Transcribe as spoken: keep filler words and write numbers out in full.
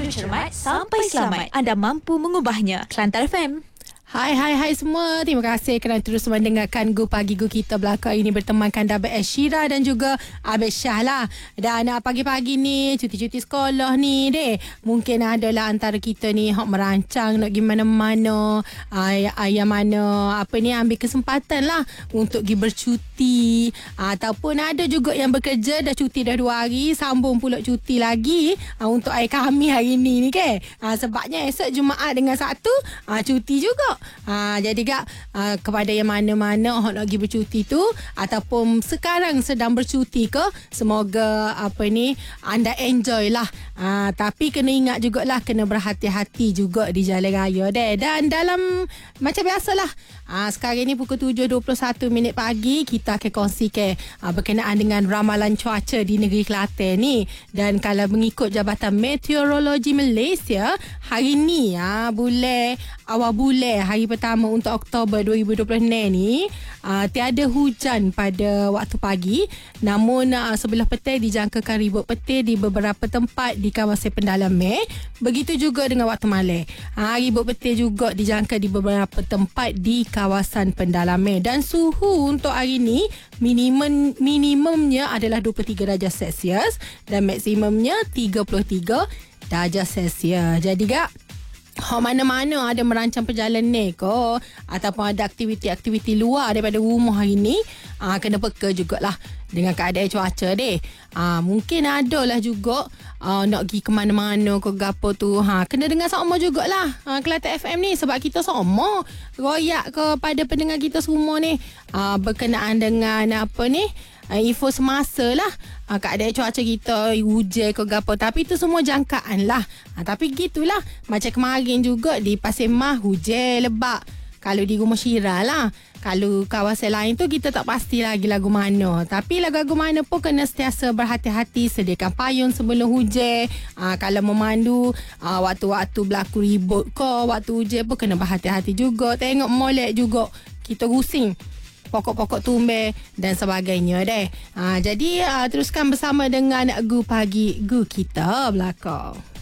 Dulu cermat sampai selamat. Anda mampu mengubahnya. Kelantan F M. Hai hai hai semua. Terima kasih kerana terus mendengarkan Go Pagi Go Kita belakang ini bertemankan Dabi Ashira dan juga Abid Syah lah. Dan uh, pagi-pagi ni cuti-cuti sekolah ni deh. Mungkin adalah antara kita ni hok merancang nak pergi mana-mana. Uh, yang mana apa ni ambil kesempatan lah untuk pergi bercuti. Uh, ataupun ada juga yang bekerja dah cuti dah dua hari. Sambung pula cuti lagi uh, untuk air kami hari ni ni ke. Uh, sebabnya esok Jumaat dengan Sabtu uh, cuti juga. Ha, jadi kak uh, kepada yang mana-mana orang nak pergi bercuti tu ataupun sekarang sedang bercuti ke, semoga apa ni anda enjoy lah. Ha, tapi kena ingat jugalah, kena berhati-hati juga di jalan raya deh. Dan dalam macam biasalah, ha, sekarang ni pukul tujuh dua puluh satu minit pagi kita akan kongsikan ha, berkenaan dengan ramalan cuaca di negeri Kelantan ni. Dan kalau mengikut Jabatan Meteorologi Malaysia, hari ni ha, bulan awal bulan hari pertama untuk Oktober dua ribu dua puluh enam ni uh, tiada hujan pada waktu pagi, namun uh, sebelah petang dijangkakan ribut petir di beberapa tempat di kawasan pendalaman. Begitu juga dengan waktu malam, uh, ribut petir juga dijangka di beberapa tempat di kawasan pendalaman. Dan suhu untuk hari ni minimum minimumnya adalah dua puluh tiga darjah Celsius dan maksimumnya tiga puluh tiga darjah Celsius. Jadi kak, oh, mana-mana ada merancang perjalanan ke ataupun ada aktiviti-aktiviti luar daripada rumah hari ni, aa, kena peka jugalah dengan keadaan cuaca deh. Aa, mungkin ada lah juga aa, nak pergi ke mana-mana ke gapo tu, ha, kena dengar sama jugalah aa, Kelantan F M ni, sebab kita sama royak kepada pendengar kita semua ni aa, berkenaan dengan apa ni, Uh, info semasa lah uh, keadaan cuaca kita, hujan ke gapo. Tapi itu semua jangkaan lah. uh, Tapi gitulah, macam kemarin juga di Pasir Mas hujan lebat. Kalau di Rumah Syirah lah. Kalau kawasan lain tu kita tak pasti lagi lagu mana. Tapi lagu-lagu mana pun kena sentiasa berhati-hati. Sediakan payung sebelum hujan. uh, Kalau memandu uh, waktu-waktu berlaku ribut ke, waktu hujan pun kena berhati-hati juga. Tengok molek juga, kita rusing pokok-pokok tumbe dan sebagainya deh. Ha, jadi uh, teruskan bersama dengan Go Pagi Go Kita belakang.